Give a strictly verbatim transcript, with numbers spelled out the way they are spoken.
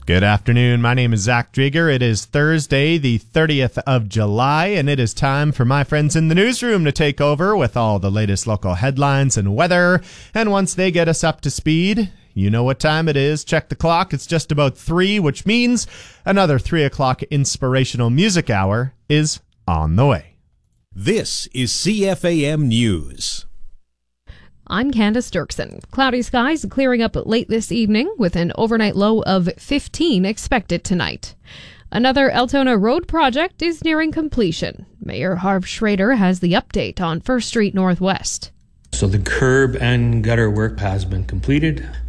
Good afternoon. My name is Zach Drieger. It is Thursday, the thirtieth of July, and it is time for my friends in the newsroom to take over with all the latest local headlines and weather. And once they get us up to speed, you know what time it is. Check the clock. It's just about three, which means another three o'clock inspirational music hour is on the way. This is C F A M News. I'm Candace Dirksen. Cloudy skies clearing up late this evening with an overnight low of fifteen expected tonight. Another Altona Road project is nearing completion. Mayor Harv Schrader has the update on First Street Northwest. So the curb and gutter work has been completed.